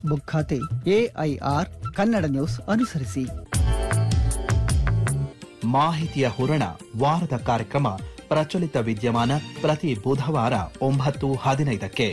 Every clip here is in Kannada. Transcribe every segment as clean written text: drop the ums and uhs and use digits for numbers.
ಬುಕ್ ಖಾತೆ AIR ಕನ್ನಡ ನ್ಯೂಸ್ ಅನುಸರಿಸಿ. ಮಾಹಿತಿಯ ಹೂರಣ ವಾರದ ಕಾರ್ಯಕ್ರಮ ಪ್ರಚಲಿತ ವಿದ್ಯಮಾನ ಪ್ರತಿ ಬುಧವಾರ 9:15.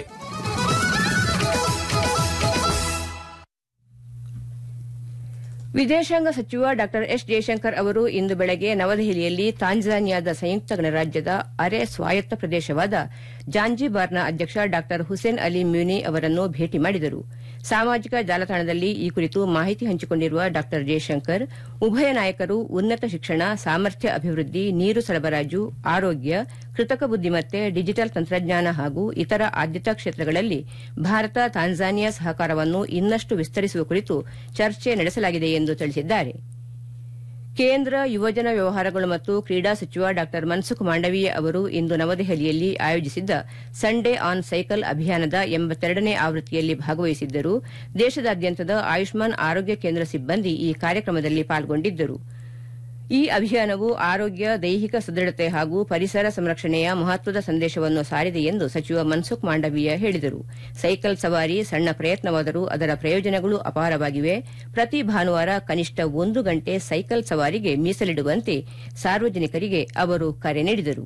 ವಿದೇಶಾಂಗ ಸಚಿವ ಡಾ ಎಸ್ ಜಯಶಂಕರ್ ಅವರು ಇಂದು ಬೆಳಗ್ಗೆ ನವದೆಹಲಿಯಲ್ಲಿ ತಾಂಜಾನಿಯಾದ ಸಂಯುಕ್ತ ಗಣರಾಜ್ಯದ ಅರೆ ಸ್ವಾಯತ್ತ ಪ್ರದೇಶವಾದ ಜಾಂಜಿಬಾರ್ನ ಅಧ್ಯಕ್ಷ ಡಾ ಹುಸೇನ್ ಅಲಿ ಮ್ಯೂನಿ ಅವರನ್ನು ಭೇಟಿ ಮಾಡಿದರು. ಸಾಮಾಜಿಕ ಜಾಲತಾಣದಲ್ಲಿ ಈ ಕುರಿತು ಮಾಹಿತಿ ಹಂಚಿಕೊಂಡಿರುವ ಡಾ ಜಯಶಂಕರ್, ಉಭಯ ನಾಯಕರು ಉನ್ನತ ಶಿಕ್ಷಣ, ಸಾಮರ್ಥ್ಯ ಅಭಿವೃದ್ಧಿ, ನೀರು ಸರಬರಾಜು, ಆರೋಗ್ಯ, ಕೃತಕ ಬುದ್ದಿಮತ್ತೆ, ಡಿಜಿಟಲ್ ತಂತ್ರಜ್ಞಾನ ಹಾಗೂ ಇತರ ಆದ್ಯತಾ ಕ್ಷೇತ್ರಗಳಲ್ಲಿ ಭಾರತ ತಾಂಜಾನಿಯಾ ಸಹಕಾರವನ್ನು ಇನ್ನಷ್ಟು ವಿಸ್ತರಿಸುವ ಕುರಿತು ಚರ್ಚೆ ನಡೆಸಲಾಗಿದೆ ಎಂದು ತಿಳಿಸಿದ್ದಾರೆ. ಕೇಂದ್ರ ಯುವಜನ ವ್ಯವಹಾರಗಳು ಮತ್ತು ಕ್ರೀಡಾ ಸಚಿವ ಡಾ ಮನ್ಸುಖ್ ಮಾಂಡವೀಯ ಅವರು ಇಂದು ನವದೆಹಲಿಯಲ್ಲಿ ಆಯೋಜಿಸಿದ್ದ ಸಂಡೇ ಆನ್ ಸೈಕಲ್ ಅಭಿಯಾನದ 82ನೇ ಆವೃತ್ತಿಯಲ್ಲಿ ಭಾಗವಹಿಸಿದ್ದರು. ದೇಶದಾದ್ಯಂತದ ಆಯುಷ್ಮಾನ್ ಆರೋಗ್ಯ ಕೇಂದ್ರ ಸಿಬ್ಬಂದಿ ಈ ಕಾರ್ಯಕ್ರಮದಲ್ಲಿ ಪಾಲ್ಗೊಂಡಿದ್ದರು. ಈ ಅಭಿಯಾನವು ಆರೋಗ್ಯ, ದೈಹಿಕ ಸದೃಢತೆ ಹಾಗೂ ಪರಿಸರ ಸಂರಕ್ಷಣೆಯ ಮಹತ್ವದ ಸಂದೇಶವನ್ನು ಸಾರಿದೆ ಎಂದು ಸಚಿವ ಮನ್ಸುಖ್ ಮಾಂಡವೀಯ ಹೇಳಿದರು. ಸೈಕಲ್ ಸವಾರಿ ಸಣ್ಣ ಪ್ರಯತ್ನವಾದರೂ ಅದರ ಪ್ರಯೋಜನಗಳು ಅಪಾರವಾಗಿವೆ. ಪ್ರತಿ ಭಾನುವಾರ ಕನಿಷ್ಠ 1 ಗಂಟೆ ಸೈಕಲ್ ಸವಾರಿಗೆ ಮೀಸಲಿಡುವಂತೆ ಸಾರ್ವಜನಿಕರಿಗೆ ಅವರು ಕರೆ ನೀಡಿದರು.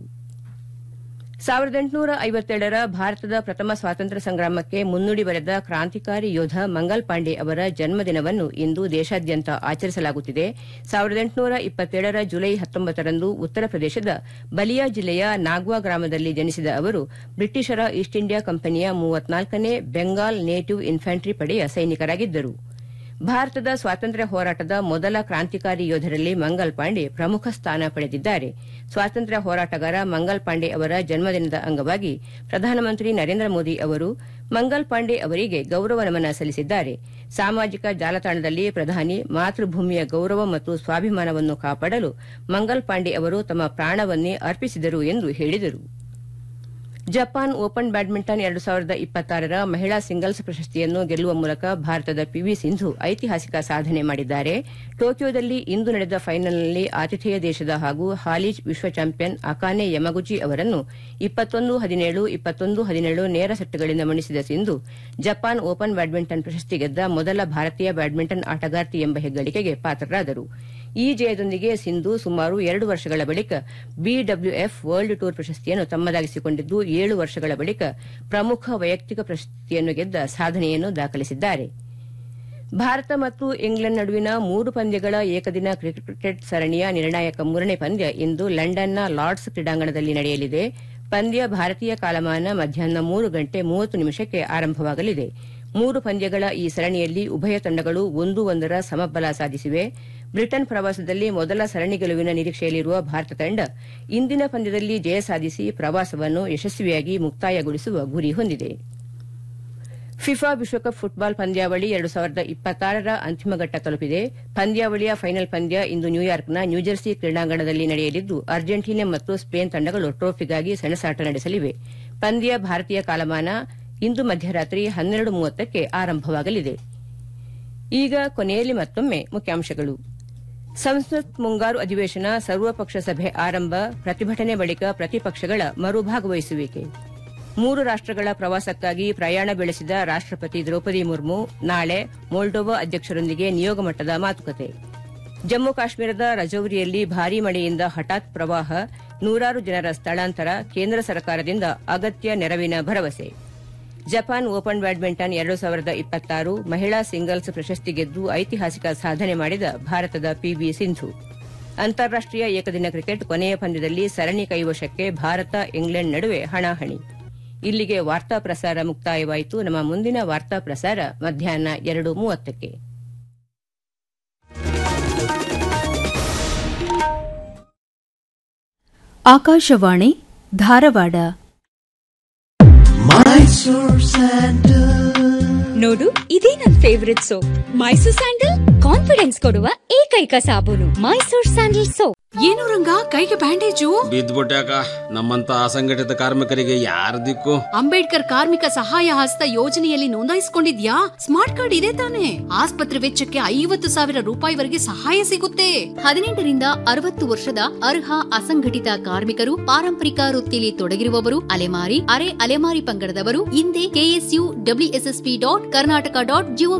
1857ರ ಭಾರತದ ಪ್ರಥಮ ಸ್ವಾತಂತ್ರ್ಯ ಸಂಗ್ರಾಮಕ್ಕೆ ಮುನ್ನುಡಿ ಬರೆದ ಕ್ರಾಂತಿಕಾರಿ ಯೋಧ ಮಂಗಲ್ ಪಾಂಡೆ ಅವರ ಜನ್ಮದಿನವನ್ನು ಇಂದು ದೇಶಾದ್ಯಂತ ಆಚರಿಸಲಾಗುತ್ತಿದೆ. 1827ರ ಜುಲೈ 19ರಂದು ಉತ್ತರ ಪ್ರದೇಶದ ಬಲಿಯಾ ಜಿಲ್ಲೆಯ ನಾಗ್ವಾ ಗ್ರಾಮದಲ್ಲಿ ಜನಿಸಿದ ಅವರು ಬ್ರಿಟಿಷರ ಈಸ್ಟ್ ಇಂಡಿಯಾ ಕಂಪನಿಯ 34ನೇ ಬೆಂಗಾಲ್ ನೇಟಿವ್ ಇನ್ಫ್ಯಾಂಟ್ರಿ ಪಡೆಯ ಸೈನಿಕರಾಗಿದ್ದರು. ಭಾರತದ ಸ್ವಾತಂತ್ರ್ಯ ಹೋರಾಟದ ಮೊದಲ ಕ್ರಾಂತಿಕಾರಿ ಯೋಧರಲ್ಲಿ ಮಂಗಲ್ ಪಾಂಡೆ ಪ್ರಮುಖ ಸ್ಥಾನ ಪಡೆದಿದ್ದಾರೆ. ಸ್ವಾತಂತ್ರ್ಯ ಹೋರಾಟಗಾರ ಮಂಗಲ್ ಪಾಂಡೆ ಅವರ ಜನ್ಮದಿನದ ಅಂಗವಾಗಿ ಪ್ರಧಾನಮಂತ್ರಿ ನರೇಂದ್ರ ಮೋದಿ ಅವರು ಮಂಗಲ್ ಪಾಂಡೆ ಅವರಿಗೆ ಗೌರವ ನಮನ ಸಲ್ಲಿಸಿದ್ದಾರೆ. ಸಾಮಾಜಿಕ ಜಾಲತಾಣದಲ್ಲಿ ಪ್ರಧಾನಿ ಮಾತೃಭೂಮಿಯ ಗೌರವ ಮತ್ತು ಸ್ವಾಭಿಮಾನವನ್ನು ಕಾಪಾಡಲು ಮಂಗಲ್ ಪಾಂಡೆ ಅವರು ತಮ್ಮ ಪ್ರಾಣವನ್ನೇ ಅರ್ಪಿಸಿದರು ಎಂದು ಹೇಳಿದರು. ಜಪಾನ್ ಓಪನ್ ಬ್ಯಾಡ್ಮಿಂಟನ್ 2026ರ ಮಹಿಳಾ ಸಿಂಗಲ್ಸ್ ಪ್ರಶಸ್ತಿಯನ್ನು ಗೆಲ್ಲುವ ಮೂಲಕ ಭಾರತದ ಪಿವಿ ಸಿಂಧು ಐತಿಹಾಸಿಕ ಸಾಧನೆ ಮಾಡಿದ್ದಾರೆ. ಟೋಕಿಯೋದಲ್ಲಿ ಇಂದು ನಡೆದ ಫೈನಲ್ನಲ್ಲಿ ಆತಿಥೇಯ ದೇಶದ ಹಾಗೂ ಹಾಲಿ ವಿಶ್ವ ಚಾಂಪಿಯನ್ ಅಕಾನೆ ಯಮಗುಚಿ ಅವರನ್ನು 21-17, 21-17 ನೇರ ಸೆಟ್ಗಳಿಂದ ಮಣಿಸಿದ ಸಿಂಧು ಜಪಾನ್ ಓಪನ್ ಬ್ಯಾಡ್ಮಿಂಟನ್ ಪ್ರಶಸ್ತಿ ಗೆದ್ದ ಮೊದಲ ಭಾರತೀಯ ಬ್ಯಾಡ್ಮಿಂಟನ್ ಆಟಗಾರ್ತಿ ಎಂಬ ಹೆಗ್ಗಳಿಕೆಗೆ ಪಾತ್ರರಾದರು. ಈ ಜಯದೊಂದಿಗೆ ಸಿಂಧು ಸುಮಾರು 2 ವರ್ಷಗಳ ಬಳಿಕ ಬಿಡಬ್ಲ್ಯೂಎಫ್ ವರ್ಲ್ಡ್ ಟೂರ್ ಪ್ರಶಸ್ತಿಯನ್ನು ತಮ್ಮದಾಗಿಸಿಕೊಂಡಿದ್ದು 7 ವರ್ಷಗಳ ಬಳಿಕ ಪ್ರಮುಖ ವೈಯಕ್ತಿಕ ಪ್ರಶಸ್ತಿಯನ್ನು ಗೆದ್ದ ಸಾಧನೆಯನ್ನು ದಾಖಲಿಸಿದ್ದಾರೆ. ಭಾರತ ಮತ್ತು ಇಂಗ್ಲೆಂಡ್ ನಡುವಿನ 3 ಪಂದ್ಯಗಳ ಏಕದಿನ ಕ್ರಿಕೆಟ್ ಸರಣಿಯ ನಿರ್ಣಾಯಕ 3ನೇ ಪಂದ್ಯ ಇಂದು ಲಂಡನ್ನ ಲಾರ್ಡ್ಸ್ ಕ್ರೀಡಾಂಗಣದಲ್ಲಿ ನಡೆಯಲಿದೆ. ಪಂದ್ಯ ಭಾರತೀಯ ಕಾಲಮಾನ ಮಧ್ಯಾಹ್ನ 3:30 ಆರಂಭವಾಗಲಿದೆ. 3 ಪಂದ್ಯಗಳ ಈ ಸರಣಿಯಲ್ಲಿ ಉಭಯ ತಂಡಗಳು 1-1ರ ಸಮಬಲ ಸಾಧಿಸಿವೆ. ಬ್ರಿಟನ್ ಪ್ರವಾಸದಲ್ಲಿ ಮೊದಲ ಸರಣಿ ಗೆಲುವಿನ ನಿರೀಕ್ಷೆಯಲ್ಲಿರುವ ಭಾರತ ತಂಡ ಇಂದಿನ ಪಂದ್ಯದಲ್ಲಿ ಜಯ ಸಾಧಿಸಿ ಪ್ರವಾಸವನ್ನು ಯಶಸ್ವಿಯಾಗಿ ಮುಕ್ತಾಯಗೊಳಿಸುವ ಗುರಿ ಹೊಂದಿದೆ. ಫಿಫಾ ವಿಶ್ವಕಪ್ ಫುಟ್ಬಾಲ್ ಪಂದ್ಯಾವಳಿ 2026ರ ಅಂತಿಮ ಘಟ್ಟ ತಲುಪಿದೆ. ಪಂದ್ಯಾವಳಿಯ ಫೈನಲ್ ಪಂದ್ಯ ಇಂದು ನ್ಯೂಯಾರ್ಕ್ನ ನ್ಯೂಜೆರ್ಸಿ ಕ್ರೀಡಾಂಗಣದಲ್ಲಿ ನಡೆಯಲಿದ್ದು ಅರ್ಜೆಂಟೀನಾ ಮತ್ತು ಸ್ಪೇನ್ ತಂಡಗಳು ಟ್ರೋಫಿಗಾಗಿ ಸೆಣಸಾಟ ನಡೆಸಲಿವೆ. ಪಂದ್ಯ ಭಾರತೀಯ ಕಾಲಮಾನ ಇಂದು ಮಧ್ಯರಾತ್ರಿ 12:30ಕ್ಕೆ ಆರಂಭವಾಗಲಿದೆ. ಈಗ ಕೊನೆಯಲ್ಲಿ ಮತ್ತೊಮ್ಮೆ ಮುಖ್ಯಾಂಶಗಳು. ಸಂಸತ್ ಮುಂಗಾರು ಅಧಿವೇಶನ, ಸರ್ವಪಕ್ಷ ಸಭೆ ಆರಂಭ, ಪ್ರತಿಭಟನೆ ಬಳಿಕ ಪ್ರತಿಪಕ್ಷಗಳ ಮರುಭಾಗವಹಿಸುವಿಕೆ. 3 ರಾಷ್ಟಗಳ ಪ್ರವಾಸಕ್ಕಾಗಿ ಪ್ರಯಾಣ ಬೆಳೆಸಿದ ರಾಷ್ಟಪತಿ ದ್ರೌಪದಿ ಮುರ್ಮು ನಾಳೆ ಮೊಲ್ಡೋವಾ ಅಧ್ಯಕ್ಷರೊಂದಿಗೆ ನಿಯೋಗ ಮಟ್ಟದ ಮಾತುಕತೆ. ಜಮ್ಮು ಕಾಶ್ಮೀರದ ರಜೌರಿಯಲ್ಲಿ ಭಾರೀ ಮಳೆಯಿಂದ ಹಠಾತ್ ಪ್ರವಾಹ, ನೂರಾರು ಜನರ ಸ್ಥಳಾಂತರ, ಕೇಂದ್ರ ಸರ್ಕಾರದಿಂದ ಅಗತ್ಯ ನೆರವಿನ ಭರವಸೆ. ಜಪಾನ್ ಓಪನ್ ಬ್ಯಾಡ್ಮಿಂಟನ್ 2026 ಮಹಿಳಾ ಸಿಂಗಲ್ಸ್ ಪ್ರಶಸ್ತಿ ಗೆದ್ದು ಐತಿಹಾಸಿಕ ಸಾಧನೆ ಮಾಡಿದ ಭಾರತದ ಪಿವಿ ಸಿಂಧು. ಅಂತಾರಾಷ್ಟೀಯ ಏಕದಿನ ಕ್ರಿಕೆಟ್ ಕೊನೆಯ ಪಂದ್ಯದಲ್ಲಿ ಸರಣಿ ಕೈವಶಕ್ಕೆ ಭಾರತ ಇಂಗ್ಲೆಂಡ್ ನಡುವೆ ಹಣಾಹಣಿ. ಇಲ್ಲಿಗೆ ವಾರ್ತಾ ಪ್ರಸಾರ ಮುಕ್ತಾಯವಾಯಿತು. ನಮ್ಮ ಮುಂದಿನ ವಾರ್ತಾ ಪ್ರಸಾರ ಮಧ್ಯಾಹ್ನ 2:30ಕ್ಕೆ. ಆಕಾಶವಾಣಿ ಧಾರವಾಡ. ನೋಡು, ಇದೇ ನನ್ favourite soap. Mysore sandal confidence ಕೊಡುವ ಏಕೈಕ ಸಾಬೂನು. Mysore sandal soap. ಏನು ರಂಗ ಕೈಗೆ ಬ್ಯಾಂಡೇಜು? ಬಿದ್ದ್ಬಿಟ್ಯಾಕ. ನಮ್ಮಂತ ಅಸಂಘಟಿತ ಕಾರ್ಮಿಕರಿಗೆ ಯಾರ ದಿಕ್ಕು? ಅಂಬೇಡ್ಕರ್ ಕಾರ್ಮಿಕ ಸಹಾಯ ಹಸ್ತ ಯೋಜನೆಯಲ್ಲಿ ನೋಂದಾಯಿಸಿಕೊಂಡಿದ್ಯಾ? ಸ್ಮಾರ್ಟ್ ಕಾರ್ಡ್ ಇದೆ ತಾನೆ? ಆಸ್ಪತ್ರೆ ವೆಚ್ಚಕ್ಕೆ 50,000 ರೂಪಾಯಿವರೆಗೆ ಸಹಾಯ ಸಿಗುತ್ತೆ. 18ರಿಂದ 60 ವರ್ಷದ ಅರ್ಹ ಅಸಂಘಟಿತ ಕಾರ್ಮಿಕರು, ಪಾರಂಪರಿಕ ವೃತ್ತಿಯಲ್ಲಿ ತೊಡಗಿರುವವರು, ಅಲೆಮಾರಿ, ಅರೆ ಅಲೆಮಾರಿ ಪಂಗಡದವರು ಹಿಂದೆ KSU WSSP.Karnataka.gov